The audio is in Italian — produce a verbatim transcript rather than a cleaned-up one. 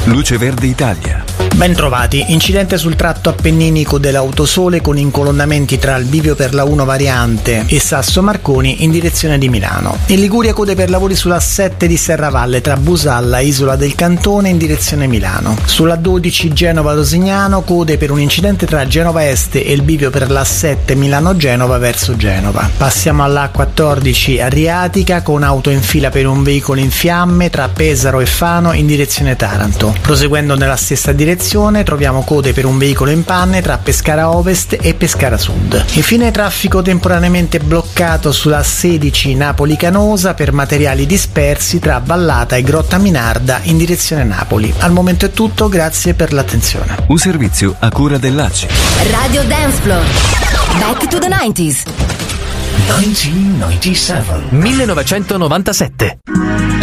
Luce Verde Italia. Bentrovati. Incidente sul tratto appenninico dell'Autosole con incolonnamenti tra il bivio per la uno variante e Sasso Marconi in direzione di Milano. In Liguria code per lavori sulla sette di Serravalle tra Busalla e Isola del Cantone in direzione Milano. Sulla dodici Genova Rosignano code per un incidente tra Genova Est e il bivio per la sette Milano-Genova verso Genova. Passiamo alla quattordici Adriatica con auto in fila per un veicolo in fiamme tra Pesaro e Fano in direzione Taranto. Proseguendo nella stessa direzione troviamo code per un veicolo in panne tra Pescara Ovest e Pescara Sud. Infine traffico temporaneamente bloccato sulla sedici Napoli Canosa per materiali dispersi tra Vallata e Grotta Minarda in direzione Napoli. Al momento è tutto, grazie per l'attenzione. Un servizio a cura dell'A C I. Radio Dance Floor. Back to the nineties. millenovecentonovantasette.